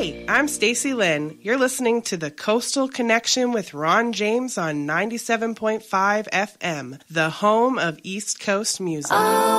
Hey, I'm Stacy Lynn. You're listening to the Coastal Connection with Ron James on 97.5 FM, the home of East Coast music.